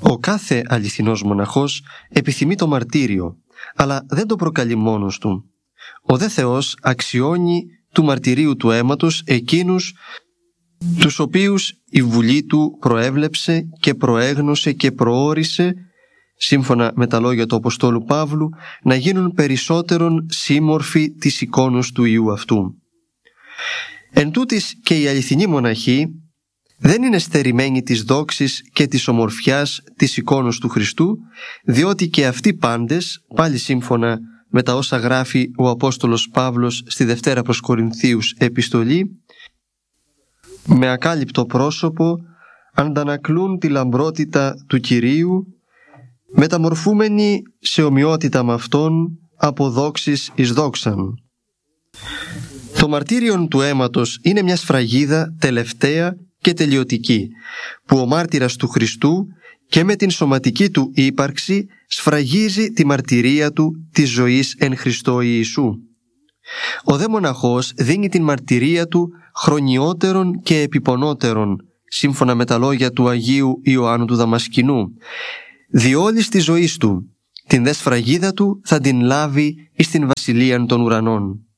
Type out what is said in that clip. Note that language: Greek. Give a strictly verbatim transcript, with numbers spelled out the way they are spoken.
Ο κάθε αληθινός μοναχός επιθυμεί το μαρτύριο, αλλά δεν το προκαλεί μόνος του. Ο δε Θεός αξιώνει του μαρτυρίου του αίματος εκείνους τους οποίους η βουλή του προέβλεψε και προέγνωσε και προόρισε, σύμφωνα με τα λόγια του Αποστόλου Παύλου, να γίνουν περισσότερον σύμμορφοι της εικόνος του Υιού αυτού. Εν τούτοις και οι αληθινοί μοναχοί δεν είναι στερημένοι της δόξης και της ομορφιάς της εικόνος του Χριστού, διότι και αυτοί πάντες, πάλι σύμφωνα με τα όσα γράφει ο Απόστολος Παύλος στη Δευτέρα προς Κορινθίους επιστολή, με ακάλυπτο πρόσωπο αντανακλούν τη λαμπρότητα του Κυρίου, μεταμορφούμενοι σε ομοιότητα με Αυτόν από δόξης εις δόξαν. Το μαρτύριον του αίματος είναι μια σφραγίδα τελευταία και τελειωτική, που ο μάρτυρας του Χριστού και με την σωματική του ύπαρξη σφραγίζει τη μαρτυρία του της ζωής εν Χριστώ Ιησού. Ο δε μοναχός δίνει την μαρτυρία του χρονιότερον και επιπονότερον, σύμφωνα με τα λόγια του Αγίου Ιωάννου του Δαμασκηνού, διόλης της ζωής του, την δε σφραγίδα του θα την λάβει εις την βασιλείαν των ουρανών.